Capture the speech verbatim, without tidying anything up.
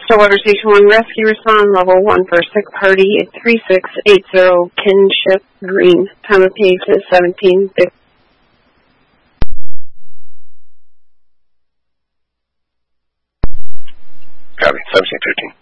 Stillwater Station one, rescue respond, level one for sick party, three six eight zero, Kinship Green. Time of page is seventeen fifty. Copy, seventeen fifteen.